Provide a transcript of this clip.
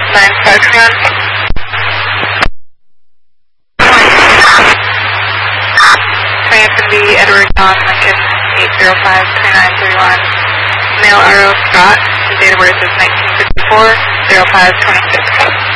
9 Foxtrot. Be Edward John Lincoln, 805-2931. Male RO Scott, his date of birth is 1954, 05-26.